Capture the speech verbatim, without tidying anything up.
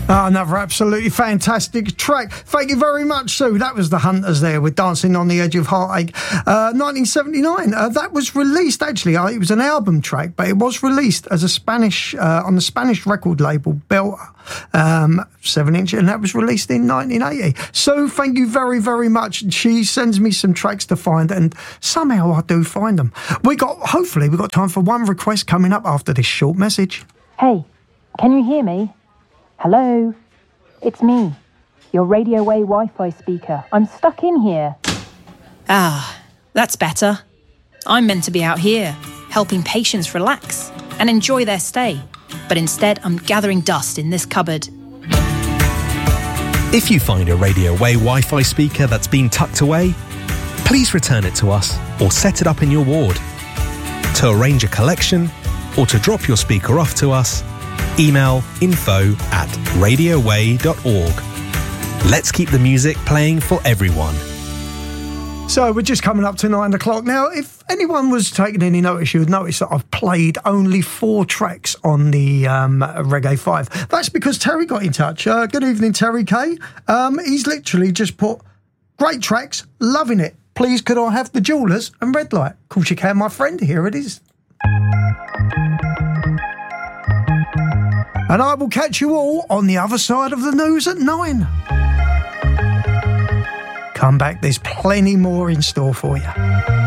Oh, another absolutely fantastic track. Thank you very much, Sue. That was the Hunters there with Dancing on the Edge of Heartache. Uh, nineteen seventy-nine. Uh, that was released, actually. Uh, it was an album track, but it was released as a Spanish, uh, on the Spanish record label, Belter, um, seven inch, and that was released in nineteen eighty. So thank you very, very much. She sends me some tracks to find, and somehow I do find them. We got, hopefully, we've got time for one request coming up after this short message. Hey, can you hear me? Hello, it's me, your Radio Way Wi-Fi speaker. I'm stuck in here. Ah, that's better. I'm meant to be out here, helping patients relax and enjoy their stay. But instead, I'm gathering dust in this cupboard. If you find a Radio Way Wi-Fi speaker that's been tucked away, please return it to us or set it up in your ward. To arrange a collection or to drop your speaker off to us, email info at radioway dot org. Let's keep the music playing for everyone. So we're just coming up to nine o'clock now. If anyone was taking any notice, you would notice that I've played only four tracks on the um, Reggae five. That's because Terry got in touch. Uh, good evening, Terry K. Um, he's literally just put, great tracks, loving it. Please could I have the Jewelers and Red Light? Of course you can, my friend. Here it is. And I will catch you all on the other side of the news at nine. Come back, there's plenty more in store for you.